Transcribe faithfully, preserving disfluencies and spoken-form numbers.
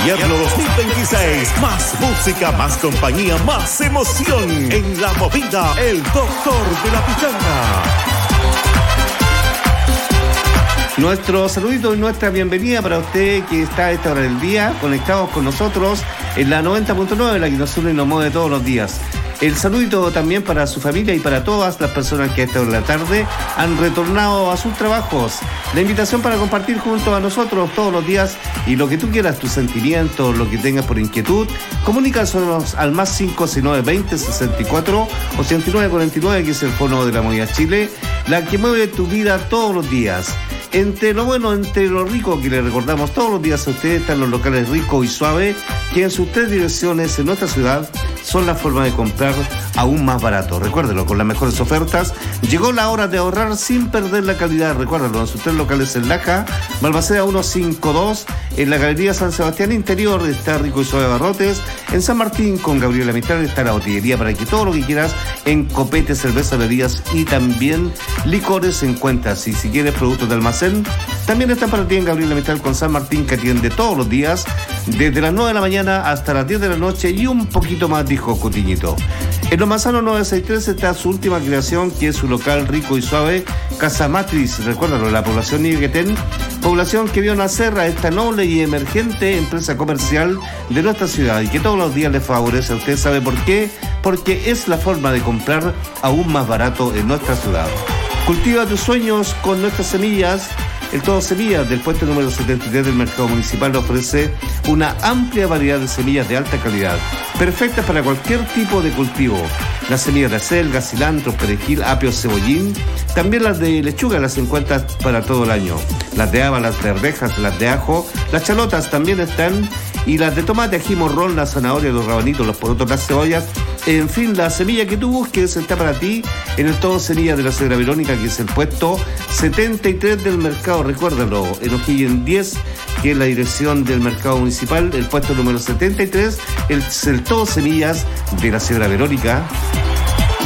Invierno dos mil veintiséis. Más música, más compañía, más emoción. En la movida, el doctor de la pichanga. Nuestro saludito y nuestra bienvenida para usted que está a esta hora del día, conectados con nosotros en la noventa punto nueve, la que nos une y nos mueve todos los días. El saludito también para su familia y para todas las personas que a esta hora de la tarde han retornado a sus trabajos. La invitación para compartir junto a nosotros todos los días y lo que tú quieras, tus sentimientos, lo que tengas por inquietud, comunícanos al más cinco seis nueve veinte sesenta y cuatro ochenta y nueve cuarenta y nueve, que es el fono de la Movida Chile, la que mueve tu vida todos los días. Entre lo bueno, entre lo rico que le recordamos todos los días a ustedes, están los locales Rico y Suave, que en sus tres direcciones en nuestra ciudad son la forma de comprar aún más barato. Recuérdelo, con las mejores ofertas. Llegó la hora de ahorrar sin perder la calidad. Recuérdalo, en sus tres locales en Laja, Balmaceda ciento cincuenta y dos, en la Galería San Sebastián Interior está Rico y Suave Barrotes, en San Martín con Gabriela Mistral está la botillería para que todo lo que quieras en copete, cerveza, bebidas y también licores encuentras. Y si quieres productos de almacén, también están para ti en Gabriela Mistral con San Martín, que atiende todos los días desde las nueve de la mañana hasta las diez de la noche y un poquito más, dijo Cutiñito. En Los Manzanos novecientos sesenta y tres está su última creación, que es su local Rico y Suave, Casa Matriz. Recuérdalo, la población Niguetén, población que vio nacer a esta noble y emergente empresa comercial de nuestra ciudad y que todos los días le favorece a usted. ¿Sabe por qué? Porque es la forma de comprar aún más barato en nuestra ciudad. Cultiva tus sueños con nuestras semillas. El Todo Semillas del puesto número setenta y tres del Mercado Municipal ofrece una amplia variedad de semillas de alta calidad, perfectas para cualquier tipo de cultivo. Las semillas de acelga, cilantro, perejil, apio, cebollín, también las de lechuga las encuentras para todo el año. Las de haba, las de arvejas, las de ajo, las chalotas también están, y las de tomate, ají, morrón, la zanahoria, los rabanitos, los porotos, las cebollas. En fin, la semilla que tú busques está para ti en el Todo Semillas de la Señora Verónica, que es el puesto setenta y tres del mercado. Recuérdalo, en O'Higgins diez, que es la dirección del Mercado Municipal, el puesto número setenta y tres, el, el Todo Semillas de la Señora Verónica.